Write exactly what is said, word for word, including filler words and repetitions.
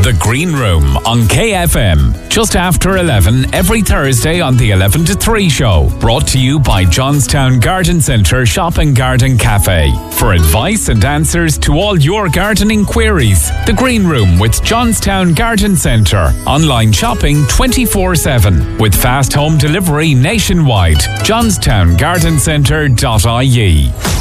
The Green Room on K F M, just after eleven every Thursday on the eleven to three show. Brought to you by Johnstown Garden Centre Shop and Garden Cafe. For advice and answers to all your gardening queries, The Green Room with Johnstown Garden Centre. Online shopping twenty-four seven with fast home delivery nationwide. johnstown garden centre dot I E.